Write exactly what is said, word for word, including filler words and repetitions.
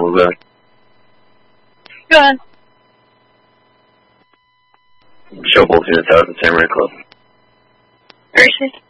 call back? Go ahead. Show both units out at the Samurai Club. Gracie.